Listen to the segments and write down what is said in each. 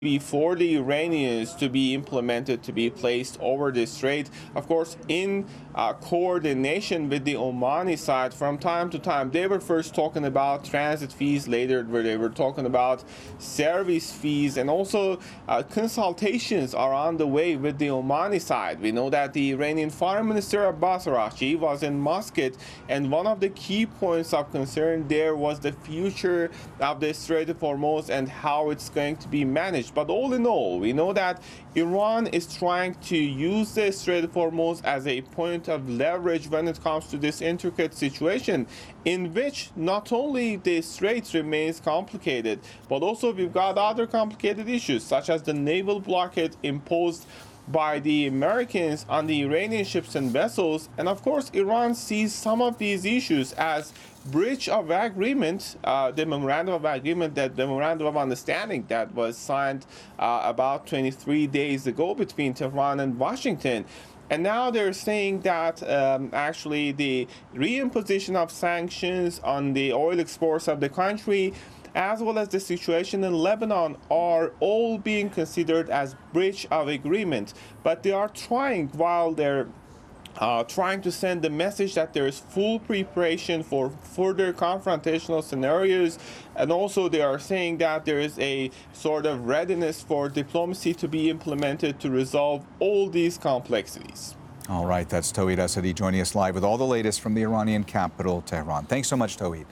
for the Iranians to be implemented, to be placed over the strait. Of course, in coordination with the Omani side, from time to time, they were first talking about transit fees, later where they were talking about service fees, and also consultations are on the way with the Omani side. We know that the Iranian Foreign Minister Abbas Araghchi was in Muscat, and one of the key points of concern there was the future of the Strait of Hormuz and how it's going to be managed. But all in all, we know that Iran is trying to use the Strait of Hormuz as a point of leverage when it comes to this intricate situation, in which not only the strait remains complicated, but also we've got other complicated issues, such as the naval blockade imposed by the Americans on the Iranian ships and vessels. And of course, Iran sees some of these issues as breach of agreement, the memorandum of agreement, that the memorandum of understanding that was signed about 23 days ago between Tehran and Washington. And now they're saying that actually the reimposition of sanctions on the oil exports of the country, as well as the situation in Lebanon, are all being considered as breach of agreement. But they are trying, while they're trying to send the message that there is full preparation for further confrontational scenarios, and also they are saying that there is a sort of readiness for diplomacy to be implemented to resolve all these complexities. All right, that's Towhid Asadi joining us live with all the latest from the Iranian capital, Tehran. Thanks so much, Towhid.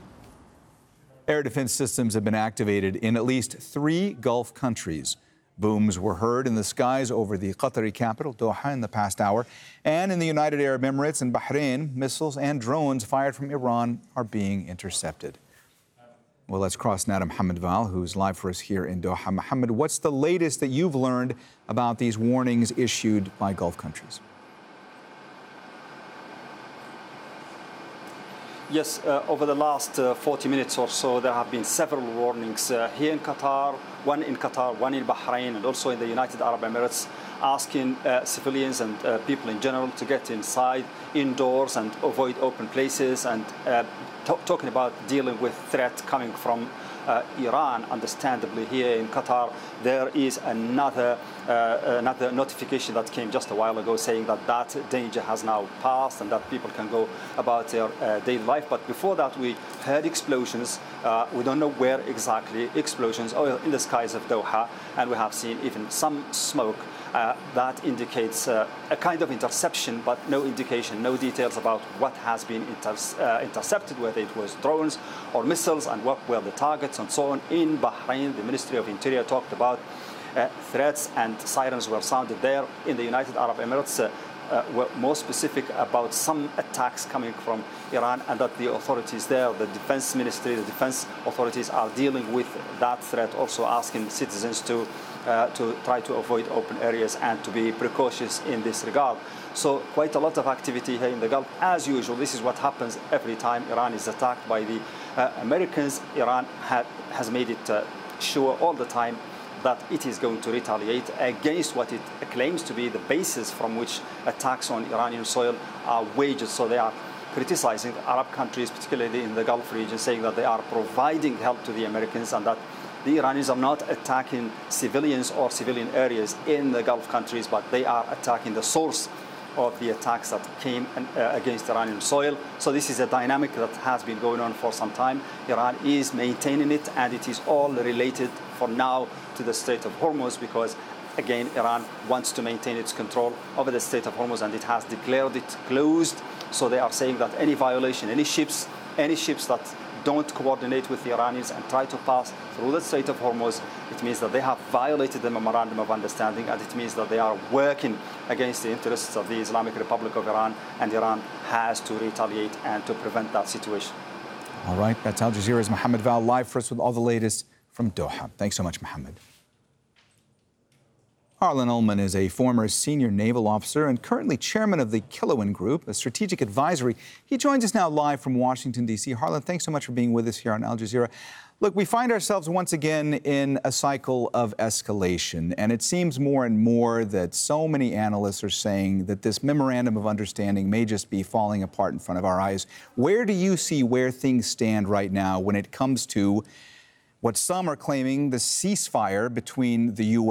Air defense systems have been activated in at least 3 Gulf countries. Booms were heard in the skies over the Qatari capital, Doha, in the past hour. And in the United Arab Emirates and Bahrain, missiles and drones fired from Iran are being intercepted. Well, let's cross now to Mohammed Val, who's live for us here in Doha. Mohammed, what's the latest that you've learned about these warnings issued by Gulf countries? Yes, over the last 40 minutes or so, there have been several warnings here in Qatar, one in Bahrain, and also in the United Arab Emirates, asking civilians and people in general to get inside, indoors, and avoid open places, and talking about dealing with threat coming from Iran. Understandably, here in Qatar, there is another notification that came just a while ago saying that that danger has now passed and that people can go about their daily life. But before that, we heard explosions. We don't know where exactly explosions, in the skies of Doha, and we have seen even some smoke. That indicates a kind of interception, but no indication, no details about what has been intercepted, whether it was drones or missiles, and what were the targets and so on. In Bahrain, the Ministry of Interior talked about threats, and sirens were sounded there. In the United Arab Emirates, were more specific about some attacks coming from Iran, and that the authorities there, the defense ministry, the defense authorities, are dealing with that threat, also asking citizens to try to avoid open areas and to be precautious in this regard. So quite a lot of activity here in the Gulf. As usual, this is what happens every time Iran is attacked by the Americans. Iran has made it sure all the time that it is going to retaliate against what it claims to be the basis from which attacks on Iranian soil are waged. So they are criticizing Arab countries, particularly in the Gulf region, saying that they are providing help to the Americans and that the Iranians are not attacking civilians or civilian areas in the Gulf countries, but they are attacking the source of the attacks that came against Iranian soil. So this is a dynamic that has been going on for some time. Iran is maintaining it, and it is all related for now to the Strait of Hormuz, because again, Iran wants to maintain its control over the Strait of Hormuz, and it has declared it closed. So they are saying that any violation, any ships that don't coordinate with the Iranians and try to pass through the Strait of Hormuz, it means that they have violated the memorandum of understanding, and it means that they are working against the interests of the Islamic Republic of Iran, and Iran has to retaliate and to prevent that situation. All right, that's Al Jazeera's Mohammed Val live for us with all the latest from Doha. Thanks so much, Mohammed. Harlan Ullman is a former senior naval officer and currently chairman of the Kilowan Group, a strategic advisory. He joins us now live from Washington, D.C. Harlan, thanks so much for being with us here on Al Jazeera. Look, we find ourselves once again in a cycle of escalation, and it seems more and more that so many analysts are saying that this memorandum of understanding may just be falling apart in front of our eyes. Where do you see where things stand right now when it comes to what some are claiming the ceasefire between the U.S.